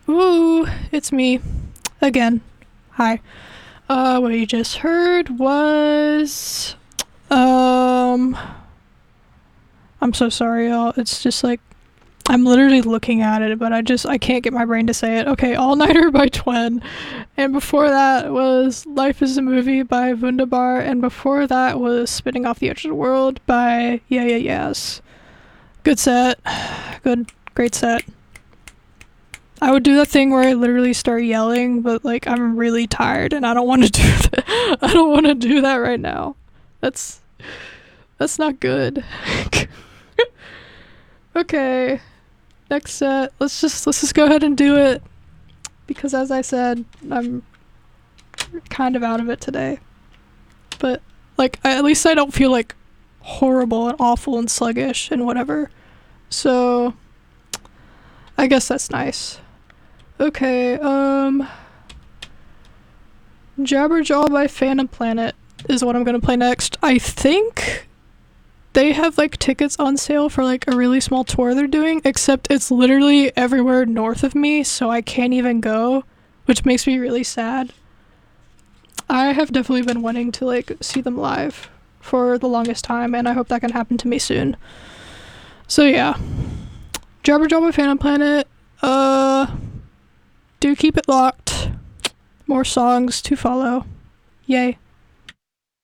Ooh, it's me. Again. Hi. What you just heard was... I'm so sorry, y'all. It's just like... I'm literally looking at it, but I can't get my brain to say it. Okay, All Nighter by Twen. And before that was Life is a Movie by Wunderbar. And before that was Spinning Off the Edge of the World by Yeah Yeah Yeahs. Good set. Great set. I would do that thing where I literally start yelling, but like I'm really tired and I don't want to do that. I don't want to do that right now. That's not good. Okay. Next set. Let's just go ahead and do it. Because as I said, I'm kind of out of it today. But like at least I don't feel like horrible and awful and sluggish and whatever. So I guess that's nice. Okay, Jabberjaw by Phantom Planet is what I'm gonna play next. I think they have like tickets on sale for like a really small tour they're doing, except it's literally everywhere north of me, so I can't even go, which makes me really sad. I have definitely been wanting to like see them live for the longest time, and I hope that can happen to me soon. So yeah, Jabberjaw by Phantom Planet. Do keep it locked. More songs to follow. Yay.